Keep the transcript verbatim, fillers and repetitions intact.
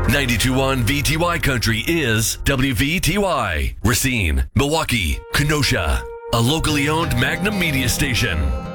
ninety-two point one V T Y Country is W V T Y. Racine, Milwaukee, Kenosha. A locally owned Magnum media station.